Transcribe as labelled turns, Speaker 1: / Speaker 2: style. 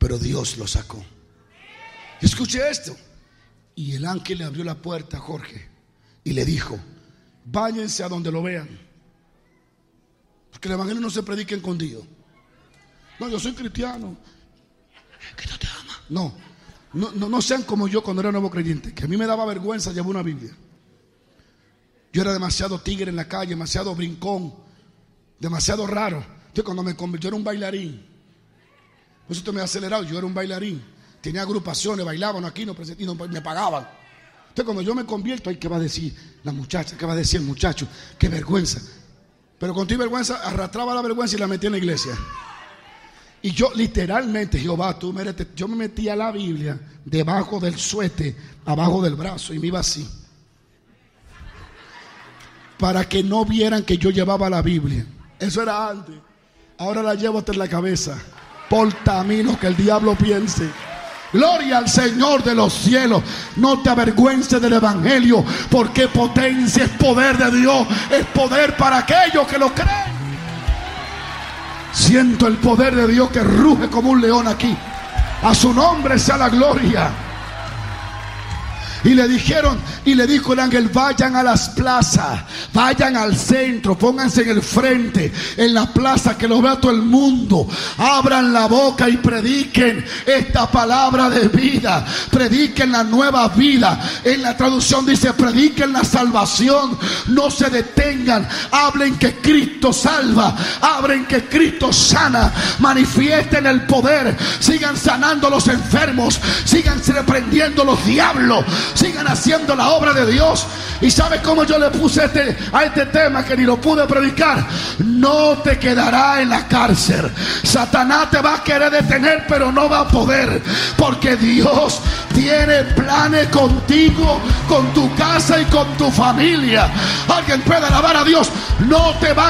Speaker 1: pero Dios lo sacó. Escuche esto. Y el ángel le abrió la puerta a Jorge y le dijo: váyanse a donde lo vean, porque el evangelio no se predica escondido. No, yo soy cristiano, que Dios te ama. No sean como yo cuando era nuevo creyente, que a mí me daba vergüenza llevar una Biblia. Yo era demasiado tigre en la calle, demasiado brincón, demasiado raro. Entonces cuando me convirtió era un bailarín. Por eso usted me ha acelerado. Yo era un bailarín, tenía agrupaciones, bailaban aquí, no me pagaban. Entonces cuando yo me convierto, ay, ¿qué va a decir la muchacha? ¿Qué va a decir el muchacho? Qué vergüenza. Pero con tu vergüenza arrastraba la vergüenza y la metía en la iglesia. Y yo literalmente, Jehová, tú mereces. Yo me metía la Biblia debajo del suéter, abajo del brazo, y me iba así, para que no vieran que yo llevaba la Biblia. Eso era antes. Ahora la llevo hasta en la cabeza. Porta a mí lo que el diablo piense. Gloria al Señor de los cielos. No te avergüences del evangelio, porque potencia es poder de Dios. Es poder para aquellos que lo creen. Siento el poder de Dios que ruge como un león aquí. A su nombre sea la gloria. Y le dijeron, y le dijo el ángel: vayan a las plazas, vayan al centro, pónganse en el frente, en la plaza, que lo vea todo el mundo. Abran la boca y prediquen esta palabra de vida. Prediquen la nueva vida. En la traducción dice: prediquen la salvación. No se detengan. Hablen que Cristo salva. Hablen que Cristo sana. Manifiesten el poder. Sigan sanando a los enfermos. Sigan reprendiendo los diablos. Sigan haciendo la obra de Dios. ¿Y sabes cómo yo le puse a este tema, que ni lo pude predicar? No te quedará en la cárcel. Satanás te va a querer detener, pero no va a poder, porque Dios tiene planes contigo, con tu casa y con tu familia. Alguien puede alabar a Dios. No te va